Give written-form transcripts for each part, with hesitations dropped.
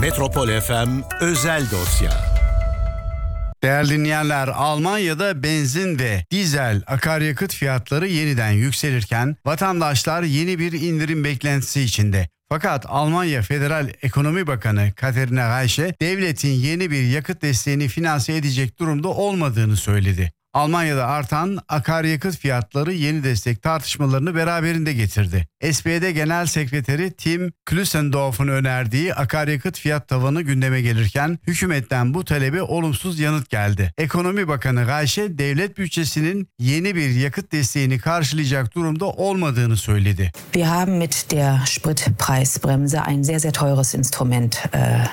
Metropol FM özel dosya. Değerli dinleyenler, Almanya'da benzin ve dizel akaryakıt fiyatları yeniden yükselirken vatandaşlar yeni bir indirim beklentisi içinde. Fakat Almanya Federal Ekonomi Bakanı Katharina Reiche, devletin yeni bir yakıt desteğini finanse edecek durumda olmadığını söyledi. Almanya'da artan akaryakıt fiyatları yeni destek tartışmalarını beraberinde getirdi. SPD Genel Sekreteri Tim Klüssendorf'un önerdiği akaryakıt fiyat tavanı gündeme gelirken hükümetten bu talebe olumsuz yanıt geldi. Ekonomi Bakanı Reiche, devlet bütçesinin yeni bir yakıt desteğini karşılayacak durumda olmadığını söyledi. Wir haben mit der Spritpreisbremse ein sehr teures Instrument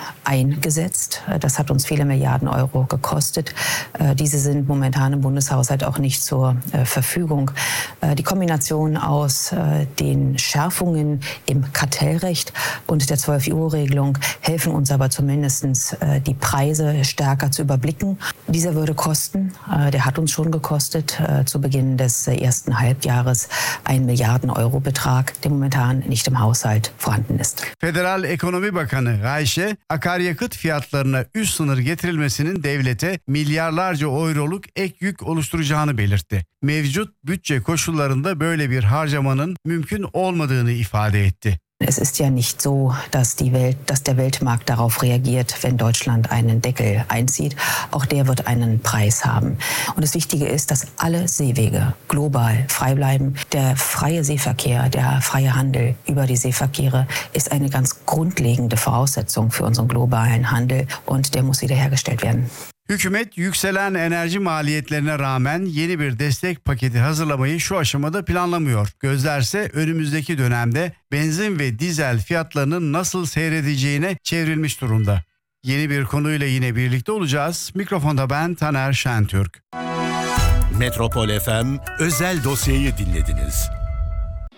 eingesetzt. Das hat uns viele Milliarden Euro gekostet. Diese sind momentan im Bundeshaushalt auch nicht zur Verfügung. Die Kombination aus den Schärfungen im Kartellrecht und der 12-Euro-Regelung helfen uns aber zumindest die Preise stärker zu überblicken. Dieser würde kosten, der hat uns schon gekostet, zu Beginn des ersten Halbjahres 1 Milliarden Euro Betrag, der momentan nicht im Haushalt vorhanden ist. Federal Ekonomi Bakanı Reiche, akaryakıt fiyatlarına üst sınır getirilmesinin devlete milyarlarca euroluk ek yük oluşturacağını belirtti. Mevcut bütçe koşullarında böyle bir harcamanın mümkün olmadığını ifade etti. Es ist ja nicht so, dass der Weltmarkt darauf reagiert, wenn Deutschland einen Deckel einzieht. Auch der wird einen Preis haben. Und das Wichtige ist, dass alle Seewege global frei bleiben. Der freie Seeverkehr, der freie Handel über die Seeverkehre ist eine ganz grundlegende Voraussetzung für unseren globalen Handel und der muss wiederhergestellt werden. Hükümet yükselen enerji maliyetlerine rağmen yeni bir destek paketi hazırlamayı şu aşamada planlamıyor. Gözlerse önümüzdeki dönemde benzin ve dizel fiyatlarının nasıl seyredeceğine çevrilmiş durumda. Yeni bir konuyla yine birlikte olacağız. Mikrofonda ben Taner Şentürk. Metropol FM özel dosyayı dinlediniz.